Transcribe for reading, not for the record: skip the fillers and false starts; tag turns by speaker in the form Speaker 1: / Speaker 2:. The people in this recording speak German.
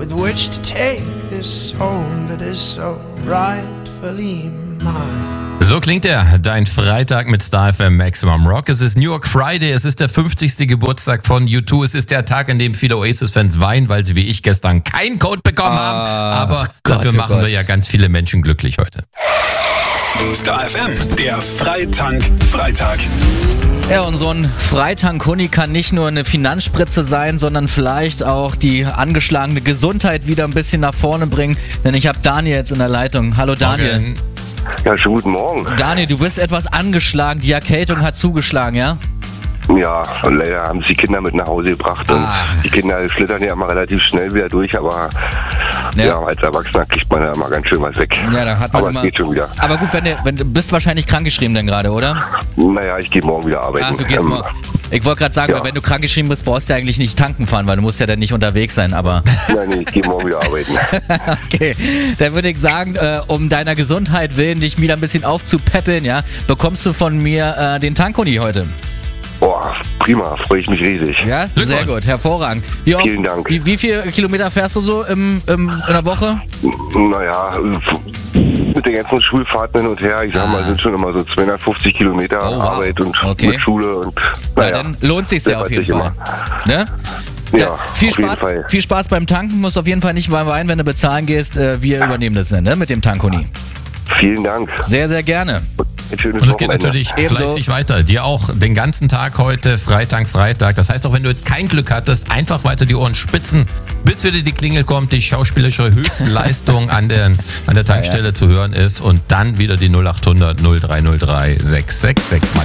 Speaker 1: with which to take this home that is so rightfully mine.
Speaker 2: So klingt dein Freitag mit Star FM Maximum Rock. Es ist New York Friday, es ist der 50. Geburtstag von U2. Es ist der Tag, an dem viele Oasis-Fans weinen, weil sie wie ich gestern keinen Code bekommen haben. Aber dafür machen wir ja ganz viele Menschen glücklich heute.
Speaker 3: Star FM, der Freitank Freitag.
Speaker 4: Ja, und so ein Freitank-Huni kann nicht nur eine Finanzspritze sein, sondern vielleicht auch die angeschlagene Gesundheit wieder ein bisschen nach vorne bringen. Denn ich habe Daniel jetzt in der Leitung. Hallo Daniel.
Speaker 2: Morgen.
Speaker 5: Ja, schönen guten Morgen.
Speaker 4: Daniel, du bist etwas angeschlagen. Die Erkältung hat zugeschlagen, ja?
Speaker 5: Ja, und leider haben sie die Kinder mit nach Hause gebracht. Und die Kinder schlittern ja immer relativ schnell wieder durch, aber ja, als Erwachsener kriegt man ja immer ganz schön was weg.
Speaker 4: Ja, da hat man
Speaker 5: aber
Speaker 4: immer,
Speaker 5: es geht schon wieder.
Speaker 4: Aber gut, wenn du bist wahrscheinlich krankgeschrieben dann gerade, oder?
Speaker 5: Naja, ich gehe morgen wieder arbeiten.
Speaker 4: Ach, du gehst morgen. Ich wollte gerade sagen,
Speaker 5: ja.
Speaker 4: wenn du krankgeschrieben bist, brauchst du ja eigentlich nicht tanken fahren, weil du musst ja dann nicht unterwegs sein, aber...
Speaker 5: Nein, ich gehe morgen wieder arbeiten.
Speaker 4: Okay, dann würde ich sagen, um deiner Gesundheit willen, dich wieder ein bisschen aufzupäppeln, ja, bekommst du von mir den Tankhuni heute.
Speaker 5: Boah, prima, freue ich mich riesig.
Speaker 4: Ja, sehr gut, hervorragend.
Speaker 5: Vielen Dank.
Speaker 4: Wie viele Kilometer fährst du so in der Woche?
Speaker 5: Naja, mit den ganzen Schulfahrten hin und her, ich sag mal, sind schon immer so 250 Kilometer Arbeit und mit Schule und
Speaker 4: naja. Ja, dann lohnt sich's ja auf jeden Fall. Ne?
Speaker 5: Ja,
Speaker 4: viel Spaß beim Tanken, musst auf jeden Fall nicht mal weinen, wenn du bezahlen gehst. Wir übernehmen das dann, ne, mit dem Tankhuni.
Speaker 5: Vielen Dank.
Speaker 4: Sehr, sehr gerne.
Speaker 2: Und es geht natürlich fleißig weiter. Dir auch den ganzen Tag heute, Freitag. Das heißt, auch wenn du jetzt kein Glück hattest, einfach weiter die Ohren spitzen, bis wieder die Klingel kommt, die schauspielerische Höchstleistung an der Tankstelle zu hören ist und dann wieder die 0800 0303 666 mal